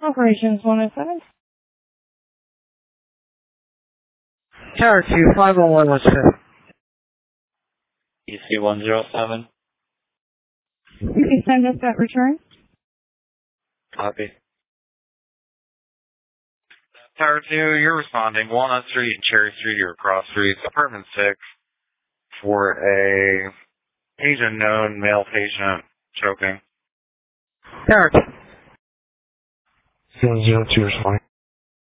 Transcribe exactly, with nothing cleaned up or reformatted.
Operations one oh seven. Tower two, five one one, what's that? E C one oh seven. You can send us that return. Copy. Tower two, you're responding. Walnut Street and Cherry Street, you're across streets, apartment six, for a Asian known male patient choking. Tower two. zero zero two, responding.